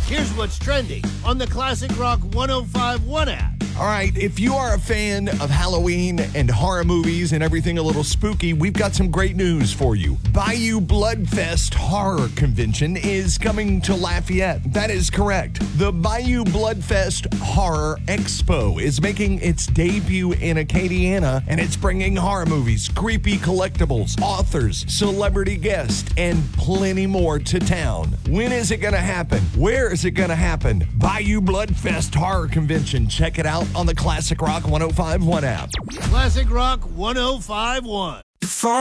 Here's what's trending on the Classic Rock 105.1 app. All right, if you are a fan of Halloween and horror movies and everything a little spooky, we've got some great news for you. Bayou Bloodfest Horror Convention is coming to Lafayette. That is correct. The Bayou Bloodfest Horror Expo is making its debut in Acadiana, and it's bringing horror movies, creepy collectibles, authors, celebrity guests, and plenty more to town. When is it going to happen? Where is it going to happen? Bayou Bloodfest Horror Convention. Check it out on the Classic Rock 105.1 app. Classic Rock 105.1.